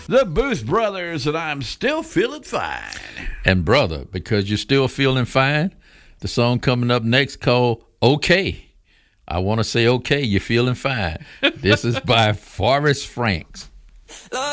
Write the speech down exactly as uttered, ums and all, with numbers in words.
The Booth Brothers, and I'm still feeling fine. And brother, because you're still feeling fine, the song coming up next called Okay. I want to say okay, you're feeling fine. This is by Forrest Franks.